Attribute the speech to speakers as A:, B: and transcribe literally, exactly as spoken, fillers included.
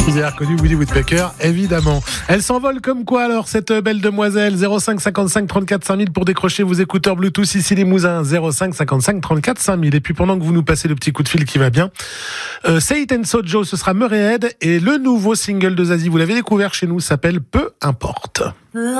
A: Vous avez reconnu Woody Woodpecker, évidemment. Elle s'envole comme quoi alors, cette belle demoiselle? Zéro cinq cinquante-cinq trente-quatre cinq mille pour décrocher vos écouteurs Bluetooth ici Limousin. Zéro cinq cinquante-cinq trente-quatre cinq mille. Et puis pendant que vous nous passez le petit coup de fil qui va bien, euh, Say It and Sojo, ce sera Murray Head. Et le nouveau single de Zazie, vous l'avez découvert chez nous, s'appelle Peu importe.